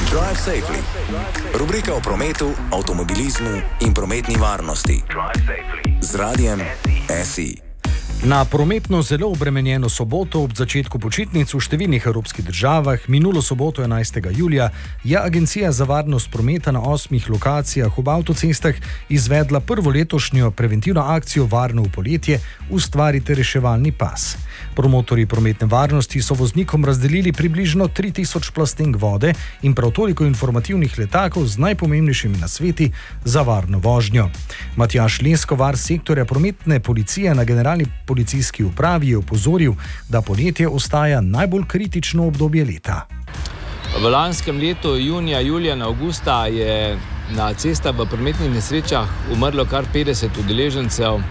Drive safely. Rubrika o prometu, avtomobilizmu in prometni varnosti. Z Radiem SI. Na prometno zelo obremenjeno soboto ob začetku počitnic v številnih evropskih državah, minulo soboto 11. julija, je Agencija za varnost prometa na 8 lokacijah ob avtocestah izvedla prvo letošnjo preventivno akcijo Varno v poletje, ustvarite reševalni pas. Promotorji prometne varnosti so voznikom razdelili približno 3000 plastenk vode in prav toliko informativnih letakov z najpomembnejšimi nasveti za varno vožnjo. Matjaž Leskovar, sektorja prometne policije na Generalni policijski upravi, je opozoril, da poletje ostaja najbolj kritično obdobje leta. V lanskem letu, junija, julija in avgusta, je na cestah v prometnih nesrečah umrlo kar 50 udeležencev,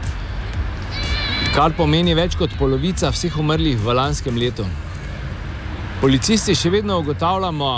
kar pomeni več kot polovica vseh umrlih v lanskem letu. Policisti še vedno ugotavljamo,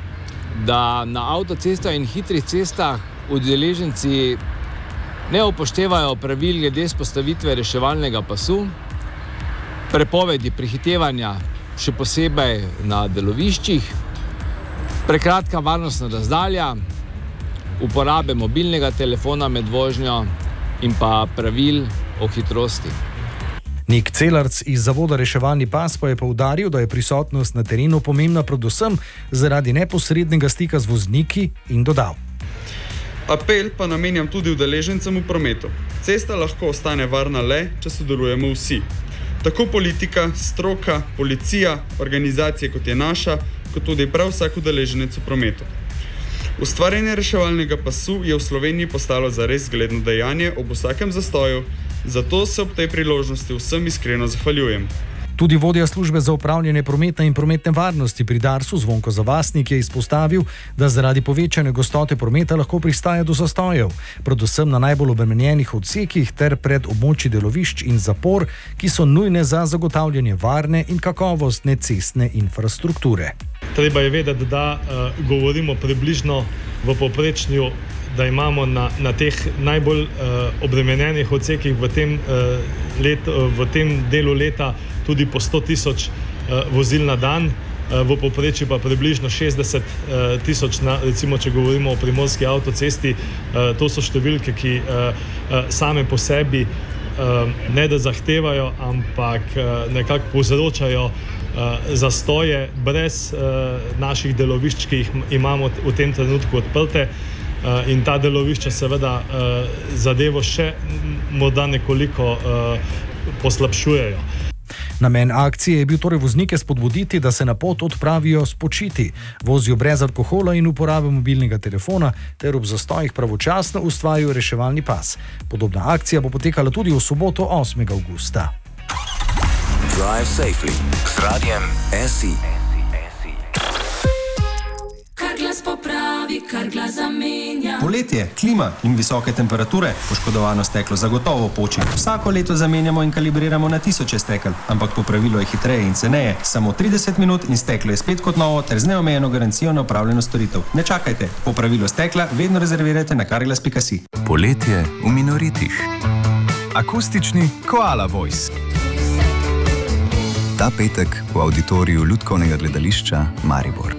da na avtocestah in hitrih cestah udeleženci ne upoštevajo pravil glede vzpostavitve reševalnega pasu, prepovedi prehitevanja, še posebej na deloviščih, prekratka varnostna razdalja, uporabe mobilnega telefona med vožnjo in pa pravil o hitrosti. Nik Celarc iz Zavoda Reševalni pas pa je poudaril, da je prisotnost na terenu pomembna predvsem zaradi neposrednega stika z vozniki, in dodal: Apel pa namenjam tudi udeležencem v prometu. Cesta lahko ostane varna le, če sodelujemo vsi. Tako politika, stroka, policija, organizacije kot je naša, kot tudi prav vsak udeleženec v prometu. Ustvarjanje reševalnega pasu je v Sloveniji postalo zares zgledno dejanje ob vsakem zastoju, zato se ob tej priložnosti vsem iskreno zahvaljujem. Tudi vodja službe za upravljanje prometa in prometne varnosti pri Darsu, Zvonko Zavastnik, je izpostavil, da zaradi povečane gostote prometa lahko pristaja do zastojev, predvsem na najbolj obremenjenih odsekih ter pred območji delovišč in zapor, ki so nujne za zagotavljanje varne in kakovostne cestne infrastrukture. Treba je vedeti, da govorimo približno v povprečju, da imamo na teh najbolj obremenjenih odsekih v tem delu leta tudi po 100 000 vozil na dan, v povprečju pa približno 60 000, recimo če govorimo o primorski avtocesti. To so številke, ki same po sebi ne da zahtevajo, ampak nekako povzročajo zastoje brez naših delovišč, ki jih imamo v tem trenutku odprte. In ta delovišča seveda zadevo še morda nekoliko poslabšujejo. Namen akcije je bil torej voznike spodbuditi, da se na pot odpravijo spočiti, vozijo brez alkohola in uporabe mobilnega telefona ter ob zastojih pravočasno ustvarijo reševalni pas. Podobna akcija bo potekala tudi v soboto 8. avgusta. Drive safely. Z Radiem SI. Kar glas zamenja. Poletje, klima in visoke temperature, poškodovano steklo zagotovo poči. Vsako leto zamenjamo in kalibriramo na tisoče stekel, ampak popravilo je hitreje in ceneje. Samo 30 minut in steklo je spet kot novo ter z neomejeno garancijo na opravljeno storitev. Ne čakajte, popravilo stekla vedno rezervirajte na carglass.si. Poletje v Minoritih. Akustični Koala Voice. Ta petek v auditoriju Lutkovnega gledališča Maribor.